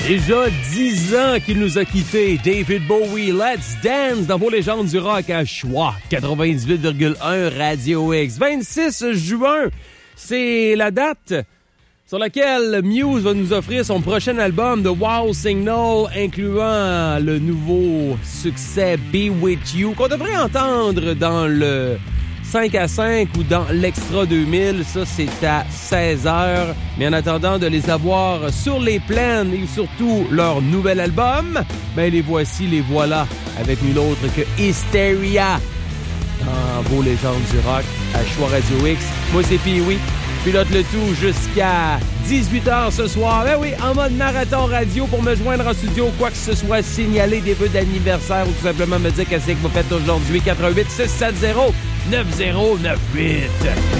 Déjà 10 ans qu'il nous a quittés. David Bowie, Let's Dance dans vos légendes du rock à Choix 98,1 Radio X. 26 juin, c'est la date sur laquelle Muse va nous offrir son prochain album de Wow Signal, incluant le nouveau succès Be With You, qu'on devrait entendre dans le 5 à 5 ou dans l'Extra 2000. Ça, c'est à 16h. Mais en attendant de les avoir sur les plaines et surtout leur nouvel album, ben les voici, les voilà, avec nul autre que Hysteria dans vos légendes du rock à Choix Radio X. Moi, c'est Pee-Wee. Pilote le tout jusqu'à 18h ce soir. Ben oui, en mode marathon radio pour me joindre en studio, quoi que ce soit, signaler des vœux d'anniversaire ou tout simplement me dire qu'est-ce que vous faites aujourd'hui. 88 670 9098.